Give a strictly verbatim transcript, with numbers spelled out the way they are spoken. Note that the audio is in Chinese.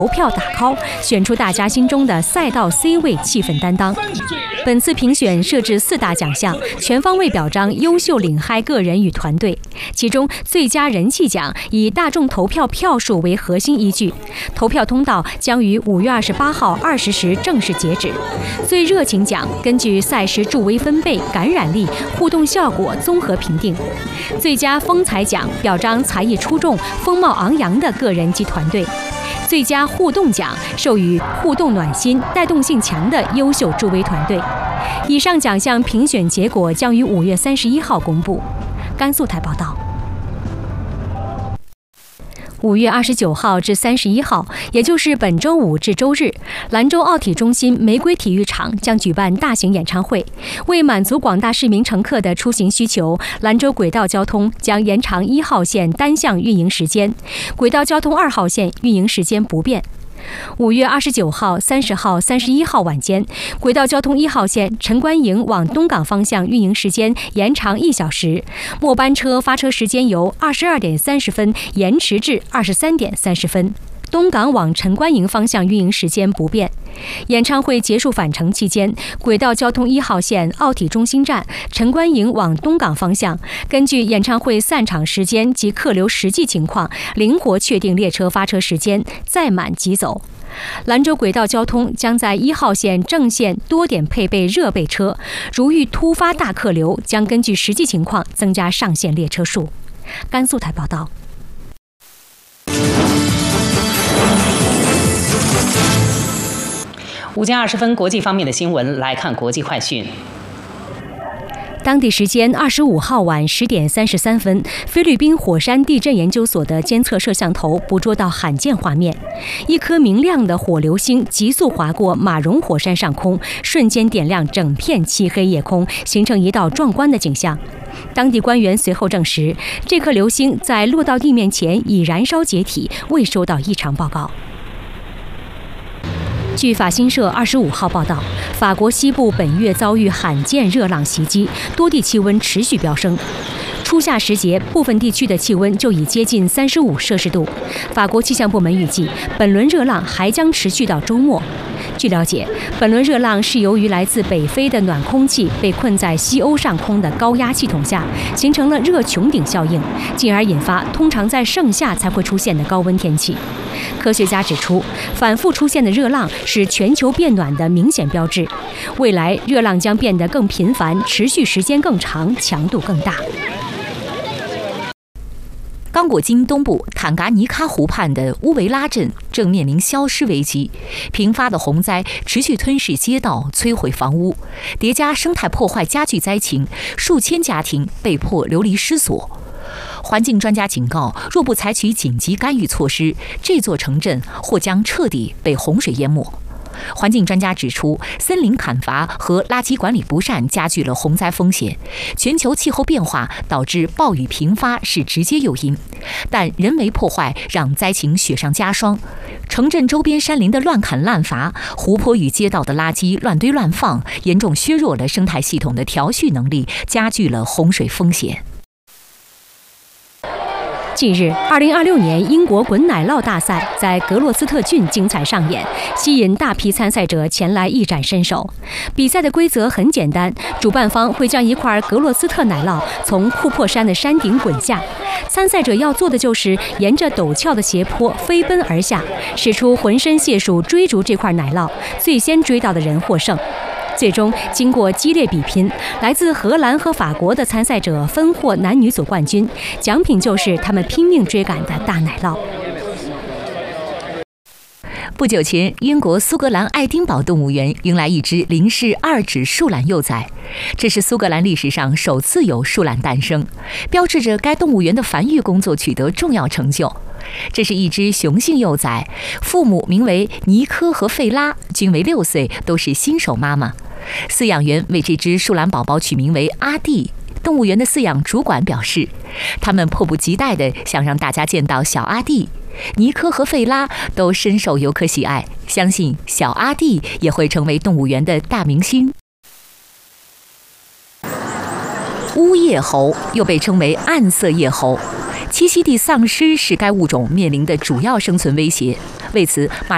投票打 call， 选出大家心中的赛道 C 位气氛担当。本次评选设置四大奖项，全方位表彰优秀领嗨个人与团队。其中，最佳人气奖以大众投票票数为核心依据，投票通道将于五月二十八号二十时正式截止。最热情奖根据赛事助威分贝、感染力、互动效果综合评定。最佳风采奖表彰才艺出众、风貌昂扬的个人及团队。最佳互动奖授予互动暖心、带动性强的优秀助威团队。以上奖项评选结果将于五月三十一号公布。甘肃台报道。五月二十九号至三十一号，也就是本周五至周日，兰州奥体中心玫瑰体育场将举办大型演唱会。为满足广大市民乘客的出行需求，兰州轨道交通将延长一号线单向运营时间，轨道交通二号线运营时间不变。五月二十九号、三十号、三十一号晚间，轨道交通一号线陈官营往东港方向运营时间延长一小时，末班车发车时间由二十二点三十分延迟至二十三点三十分。东港往陈官营方向运营时间不变。演唱会结束返程期间，轨道交通一号线奥体中心站陈官营往东港方向，根据演唱会散场时间及客流实际情况，灵活确定列车发车时间，载满即走。兰州轨道交通将在一号线正线多点配备热备车，如遇突发大客流，将根据实际情况增加上线列车数。甘肃台报道。 午间二十分，国际方面的新闻来看国际快讯。 当地时间二十五号晚十点三十三分，菲律宾火山地震研究所的监测摄像头捕捉到罕见画面：一颗明亮的火流星急速划过马荣火山上空，瞬间点亮整片漆黑夜空，形成一道壮观的景象。当地官员随后证实，这颗流星在落到地面前已燃烧解体，未收到异常报告。据法新社二十五号报道，法国西部本月遭遇罕见热浪袭击，多地气温持续飙升。初夏时节，部分地区的气温就已接近三十五摄氏度。法国气象部门预计，本轮热浪还将持续到周末。据了解，本轮热浪是由于来自北非的暖空气被困在西欧上空的高压系统下，形成了热穹顶效应，进而引发通常在盛夏才会出现的高温天气。科学家指出，反复出现的热浪是全球变暖的明显标志，未来热浪将变得更频繁，持续时间更长，强度更大。 刚果金东部坦噶尼喀湖畔的乌维拉镇正面临消失危机，频发的洪灾持续吞噬街道、摧毁房屋，叠加生态破坏加剧灾情，数千家庭被迫流离失所。环境专家警告，若不采取紧急干预措施，这座城镇或将彻底被洪水淹没。环境专家指出，森林砍伐和垃圾管理不善加剧了洪灾风险。全球气候变化导致暴雨频发是直接诱因，但人为破坏让灾情雪上加霜。城镇周边山林的乱砍滥伐，湖泊与街道的垃圾乱堆乱放，严重削弱了生态系统的调蓄能力，加剧了洪水风险。 近日，二零二六年英国滚奶酪大赛在格洛斯特郡精彩上演，吸引大批参赛者前来一展身手。比赛的规则很简单，主办方会将一块格洛斯特奶酪从库珀山的山顶滚下，参赛者要做的就是沿着陡峭的斜坡飞奔而下，使出浑身解数追逐这块奶酪，最先追到的人获胜。最终，经过激烈比拼，来自荷兰和法国的参赛者分获男女组冠军，奖品就是他们拼命追赶的大奶酪。 不久前，英国苏格兰爱丁堡动物园迎来一只林氏二指树懒幼崽，这是苏格兰历史上首次有树懒诞生，标志着该动物园的繁育工作取得重要成就。这是一只雄性幼崽，父母名为尼科和费拉，均为六岁，都是新手妈妈。饲养员为这只树懒宝宝取名为阿弟。动物园的饲养主管表示，他们迫不及待地想让大家见到小阿弟。尼科和费拉都深受游客喜爱，相信小阿弟也会成为动物园的大明星。乌叶猴又被称为暗色叶猴，栖息地丧失是该物种面临的主要生存威胁。为此，马